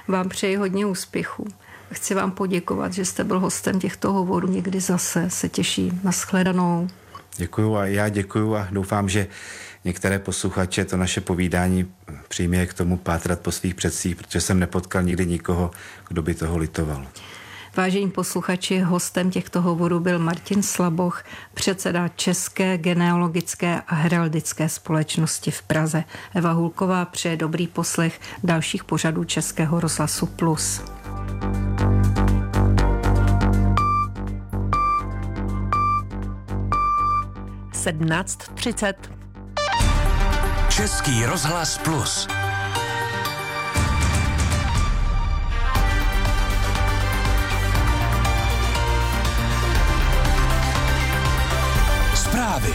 Vám přeji hodně úspěchů. Chci vám poděkovat, že jste byl hostem těchto hovorů. Někdy zase se těším. Nashledanou. Děkuju a já děkuju a doufám, že některé posluchače to naše povídání přijme k tomu pátrat po svých předcích, protože jsem nepotkal nikdy nikoho, kdo by toho litoval. Vážení posluchači, hostem těchto hovorů byl Martin Slaboch, předseda České genealogické a heraldické společnosti v Praze. Eva Hulková přeje dobrý poslech dalších pořadů Českého rozhlasu Plus. Český rozhlas Plus. Zprávy.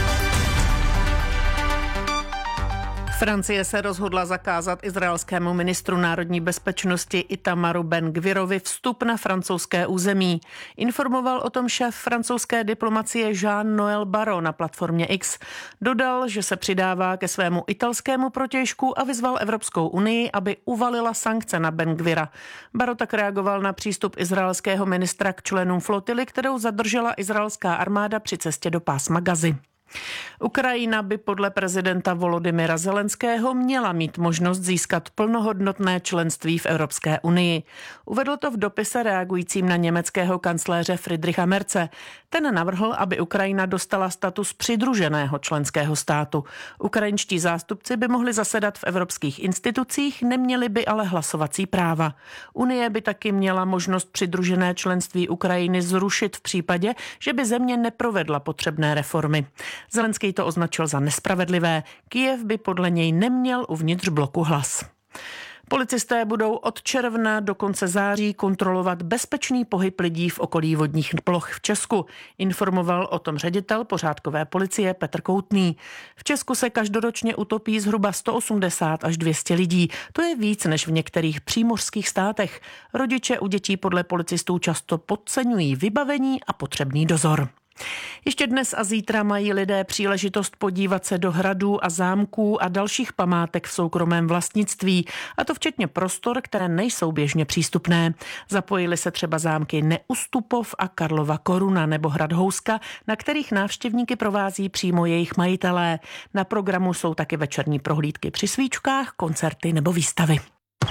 Francie se rozhodla zakázat izraelskému ministru národní bezpečnosti Itamaru Ben-Gvirovi vstup na francouzské území. Informoval o tom šéf francouzské diplomacie Jean-Noël Barrot na platformě X. Dodal, že se přidává ke svému italskému protějšku a vyzval Evropskou unii, aby uvalila sankce na Ben-Gvira. Barrot tak reagoval na přístup izraelského ministra k členům flotily, kterou zadržela izraelská armáda při cestě do pásma Gazy. Ukrajina by podle prezidenta Volodymyra Zelenského měla mít možnost získat plnohodnotné členství v Evropské unii. Uvedl to v dopise reagujícím na německého kancléře Friedricha Merze. Ten navrhl, aby Ukrajina dostala status přidruženého členského státu. Ukrajinští zástupci by mohli zasedat v evropských institucích, neměli by ale hlasovací práva. Unie by taky měla možnost přidružené členství Ukrajiny zrušit v případě, že by země neprovedla potřebné reformy. Zelenský to označil za nespravedlivé. Kyjev by podle něj neměl uvnitř bloku hlas. Policisté budou od června do konce září kontrolovat bezpečný pohyb lidí v okolí vodních ploch v Česku. Informoval o tom ředitel pořádkové policie Petr Koutný. V Česku se každoročně utopí zhruba 180 až 200 lidí. To je víc než v některých přímořských státech. Rodiče u dětí podle policistů často podceňují vybavení a potřebný dozor. Ještě dnes a zítra mají lidé příležitost podívat se do hradů a zámků a dalších památek v soukromém vlastnictví, a to včetně prostor, které nejsou běžně přístupné. Zapojili se třeba zámky Neustupov a Karlova Koruna nebo hrad Houska, na kterých návštěvníky provází přímo jejich majitelé. Na programu jsou taky večerní prohlídky při svíčkách, koncerty nebo výstavy.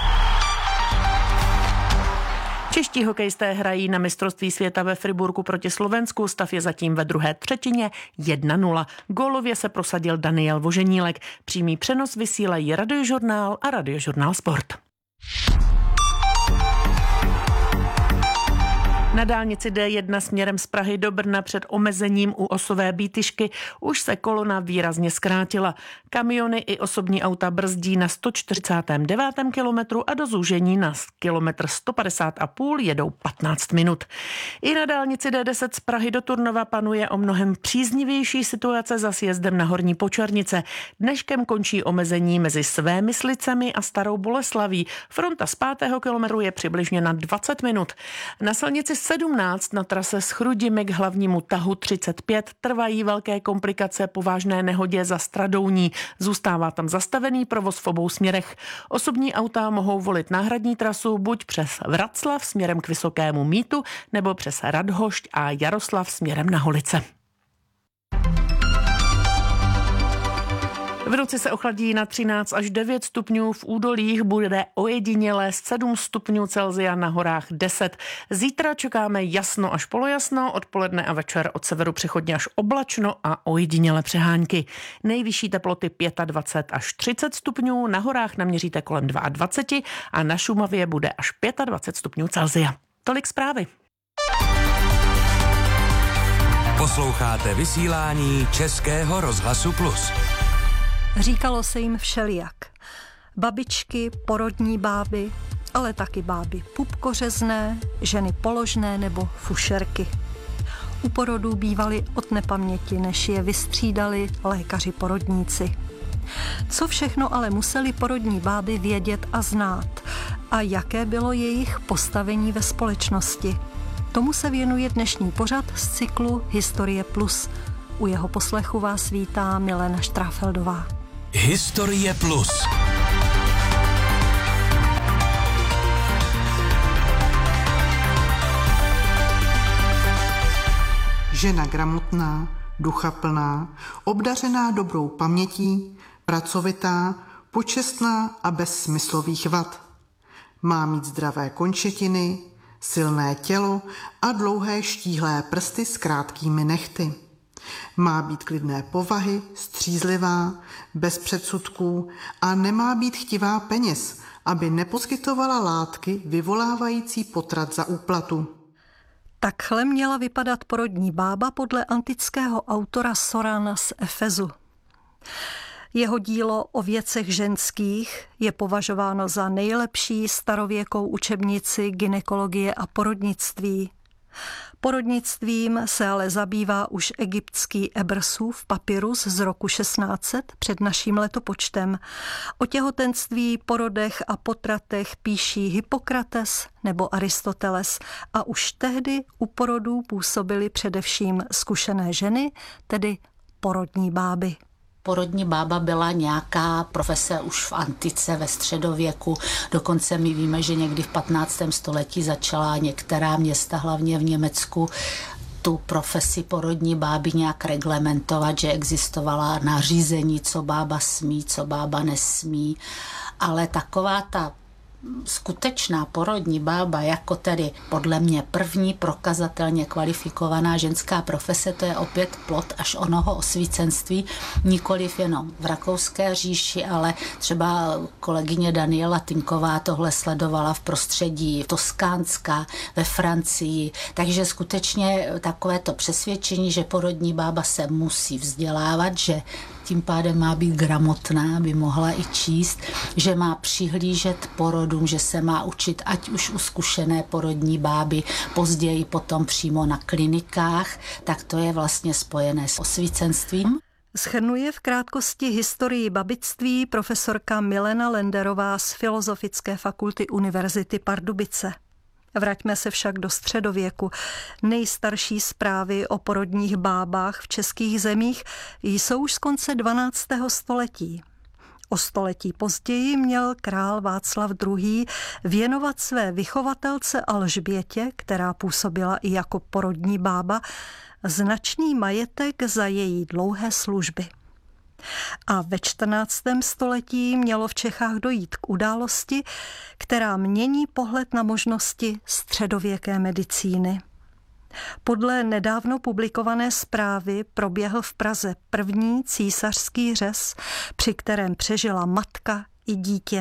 Čeští hokejisté hrají na mistrovství světa ve Friburku proti Slovensku. Stav je zatím ve druhé třetině 1-0. Gólově se prosadil Daniel Voženílek. Přímý přenos vysílají Radiožurnál a Radiožurnál Sport. Na dálnici D1 směrem z Prahy do Brna před omezením u Osové Bítyšky už se kolona výrazně zkrátila. Kamiony i osobní auta brzdí na 149. kilometru a do zúžení na kilometr 150,5 jedou 15 minut. I na dálnici D10 z Prahy do Turnova panuje o mnohem příznivější situace za sjezdem na Horní Počernice. Dneškem končí omezení mezi Svémyslicemi a Starou Boleslaví. Fronta z 5. kilometru je přibližně na 20 minut. Na silnici 17 na trase z Chrudimi k hlavnímu tahu 35 trvají velké komplikace po vážné nehodě za Stradouní. Zůstává tam zastavený provoz v obou směrech. Osobní auta mohou volit náhradní trasu buď přes Vraclav směrem k Vysokému Mýtu nebo přes Radhošť a Jaroslav směrem na Holice. V noci se ochladí na 13 až 9 stupňů, v údolích bude ojedinělé 7 stupňů Celsia, na horách 10. Zítra čekáme jasno až polojasno, odpoledne a večer od severu přechodně až oblačno a ojedinělé přehánky. Nejvyšší teploty 25 až 30 stupňů, na horách naměříte kolem 22 a na Šumavě bude až 25 stupňů Celsia. Tolik zprávy. Posloucháte vysílání Českého rozhlasu Plus. Říkalo se jim všelijak. Babičky, porodní báby, ale taky báby pupkořezné, ženy položné nebo fušerky. U porodů bývaly od nepaměti, než je vystřídali lékaři porodníci. Co všechno ale museli porodní báby vědět a znát a jaké bylo jejich postavení ve společnosti? Tomu se věnuje dnešní pořad z cyklu Historie Plus. U jeho poslechu vás vítá Milena Štráfeldová. Historie Plus. žena gramotná, duchaplná, obdařená dobrou pamětí, pracovitá, počestná a bez smyslových vad. Má mít zdravé končetiny, silné tělo a dlouhé štíhlé prsty s krátkými nehty. Má být klidné povahy, střízlivá, bez předsudků a nemá být chtivá peněz, aby neposkytovala látky vyvolávající potrat za úplatu. Takhle měla vypadat porodní bába podle antického autora Sorana z Efezu. Jeho dílo o věcech ženských je považováno za nejlepší starověkou učebnici gynekologie a porodnictví. Porodnictvím se ale zabývá už egyptský Ebrsův papyrus z roku 1600 před naším letopočtem. O těhotenství, porodech a potratech píší Hippokrates nebo Aristoteles a už tehdy u porodů působily především zkušené ženy, tedy porodní báby. Porodní bába byla nějaká profese už v antice, ve středověku. Dokonce my víme, že někdy v 15. století začala některá města, hlavně v Německu, tu profesi porodní báby nějak reglementovat, že existovala nařízení, co bába smí, co bába nesmí. Ale taková ta skutečná porodní bába, jako tedy podle mě první prokazatelně kvalifikovaná ženská profese, to je opět plod až onoho osvícenství, nikoliv jenom v Rakouské říši, ale třeba kolegyně Daniela Tinková tohle sledovala v prostředí Toskánska, ve Francii, takže skutečně takovéto přesvědčení, že porodní bába se musí vzdělávat, že tím pádem má být gramotná, aby mohla i číst, že má přihlížet porodům, že se má učit ať už u zkušené porodní báby, později potom přímo na klinikách, tak to je vlastně spojené s osvícenstvím. Shrnuje v krátkosti historii babictví profesorka Milena Lenderová z Filozofické fakulty Univerzity Pardubice. Vraťme se však do středověku. Nejstarší zprávy o porodních bábách v českých zemích jsou už z konce 12. století. O století později měl král Václav II. Věnovat své vychovatelce Alžbětě, která působila i jako porodní bába, značný majetek za její dlouhé služby. A ve 14. století mělo v Čechách dojít k události, která mění pohled na možnosti středověké medicíny. Podle nedávno publikované zprávy proběhl v Praze první císařský řez, při kterém přežila matka i dítě.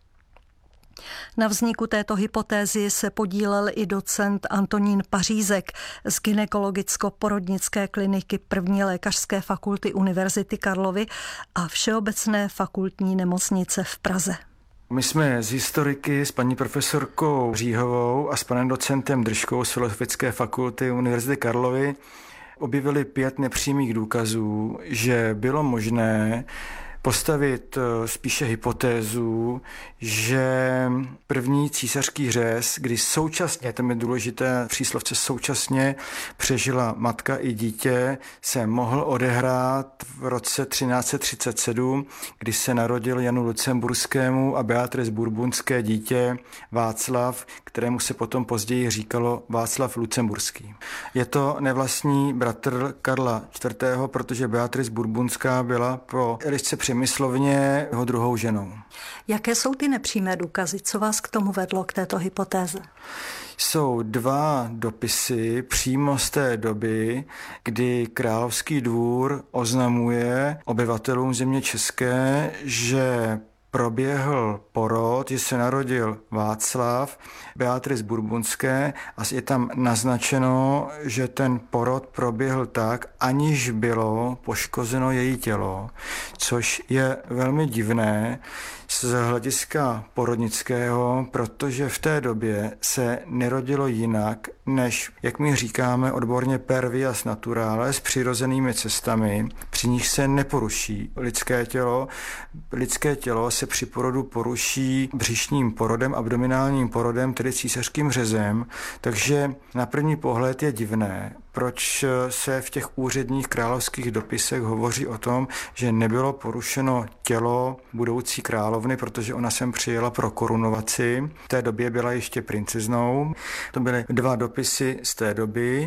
Na vzniku této hypotézy se podílel i docent Antonín Pařízek z gynekologicko-porodnické kliniky první lékařské fakulty Univerzity Karlovy a Všeobecné fakultní nemocnice v Praze. My jsme s historiky, s paní profesorkou Říhovou a s panem docentem Držkou z Filozofické fakulty Univerzity Karlovy objevili 5 nepřímých důkazů, že bylo možné postavit spíše hypotézu, že první císařský řez, kdy současně, tam je důležité příslovce současně, přežila matka i dítě, se mohl odehrát v roce 1337, kdy se narodil Janu Lucemburskému a Beatrice Bourbonské dítě Václav, kterému se potom později říkalo Václav Lucemburský. Je to nevlastní bratr Karla IV., protože Beatrice Bourbonská byla po Elišce Přemyslovně jeho druhou ženou. Jaké jsou ty nepřímé důkazy? Co vás k tomu vedlo, k této hypotéze? Jsou 2 dopisy přímo z té doby, kdy Královský dvůr oznamuje obyvatelům země české, že proběhl porod, že se narodil Václav, Beatrice Bourbonské a je tam naznačeno, že ten porod proběhl tak, aniž bylo poškozeno její tělo, což je velmi divné z hlediska porodnického, protože v té době se nerodilo jinak, než, jak my říkáme odborně, per vias naturale, s přirozenými cestami, při nich se neporuší lidské tělo. Lidské tělo se při porodu poruší břišním porodem, abdominálním porodem, tedy císařským řezem, takže na první pohled je divné, proč se v těch úředních královských dopisech hovoří o tom, že nebylo porušeno tělo budoucí královny, protože ona sem přijela pro korunovaci. V té době byla ještě princeznou. To byly 2 dopisy z té doby.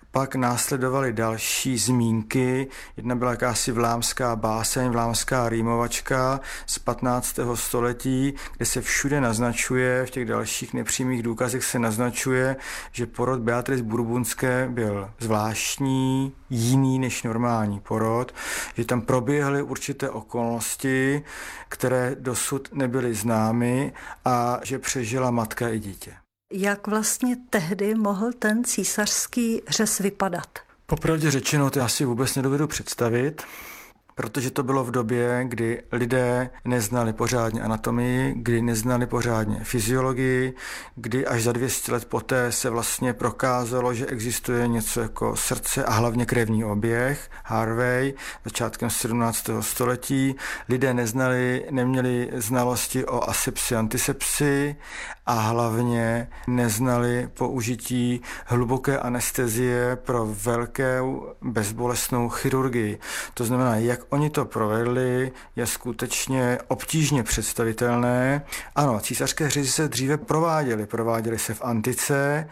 Pak následovaly další zmínky. Jedna byla jakási vlámská báseň, vlámská rýmovačka z 15. století, kde se všude naznačuje, v těch dalších nepřímých důkazech se naznačuje, že porod Beatrice Bourbonské byl zvláštní, jiný než normální porod, že tam proběhly určité okolnosti, které dosud nebyly známy a že přežila matka i dítě. Jak vlastně tehdy mohl ten císařský řez vypadat? Popravdě řečeno, to já si vůbec nedovedu představit, protože to bylo v době, kdy lidé neznali pořádně anatomii, kdy neznali pořádně fyziologii, kdy až za 200 let poté se vlastně prokázalo, že existuje něco jako srdce a hlavně krevní oběh, Harvey, začátkem 17. století. Lidé neměli znalosti o asepsi, antisepsi a hlavně neznali použití hluboké anestezie pro velkou bezbolestnou chirurgii. To znamená, jak oni to provedli, je skutečně obtížně představitelné. Ano, císařské řezy se dříve prováděly se v antice,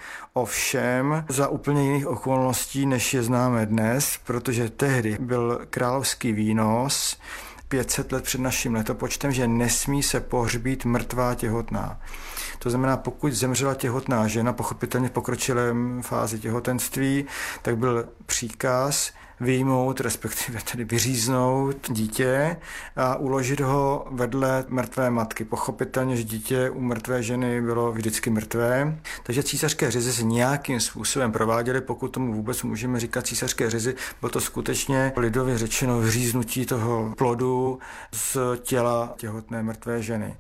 ovšem za úplně jiných okolností, než je známe dnes, protože tehdy byl královský výnos 500 let před naším letopočtem, že nesmí se pohřbít mrtvá těhotná. To znamená, pokud zemřela těhotná žena, pochopitelně v pokročilém fázi těhotenství, tak byl příkaz vyjmout, respektive tedy vyříznout dítě a uložit ho vedle mrtvé matky. Pochopitelně, že dítě u mrtvé ženy bylo vždycky mrtvé, takže císařské řezy se nějakým způsobem prováděly, pokud tomu vůbec můžeme říkat císařské řezy, bylo to skutečně lidově řečeno vyříznutí toho plodu z těla těhotné mrtvé ženy.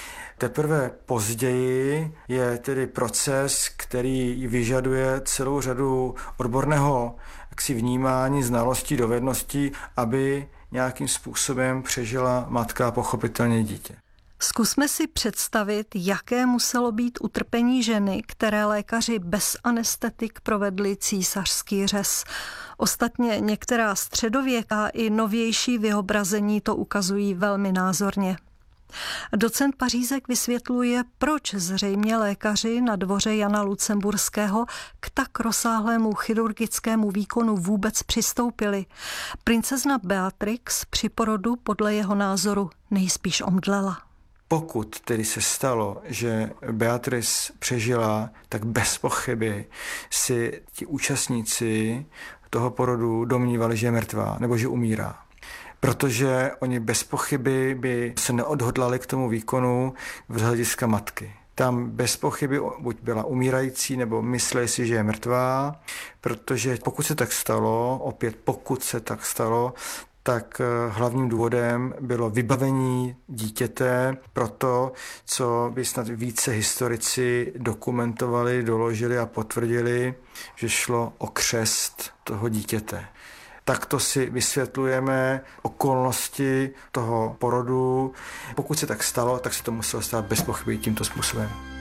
Teprve později je tedy proces, který vyžaduje celou řadu odborného vnímání, znalostí, dovedností, aby nějakým způsobem přežila matka a pochopitelně dítě. Zkusme si představit, jaké muselo být utrpení ženy, které lékaři bez anestetik provedli císařský řez. Ostatně některá středověká i novější vyobrazení to ukazují velmi názorně. Docent Pařízek vysvětluje, proč zřejmě lékaři na dvoře Jana Lucemburského k tak rozsáhlému chirurgickému výkonu vůbec přistoupili. Princezna Beatrix při porodu podle jeho názoru nejspíš omdlela. Pokud tedy se stalo, že Beatrice přežila, tak bez pochyby si ti účastníci toho porodu domnívali, že je mrtvá nebo že umírá. Protože oni bez pochyby by se neodhodlali k tomu výkonu z hlediska matky. Tam bez pochyby buď byla umírající, nebo mysleli si, že je mrtvá, protože pokud se tak stalo, tak hlavním důvodem bylo vybavení dítěte pro to, co by snad více historici dokumentovali, doložili a potvrdili, že šlo o křest toho dítěte. Takto si vysvětlujeme okolnosti toho porodu. Pokud se tak stalo, tak se to muselo stát bez pochyby tímto způsobem.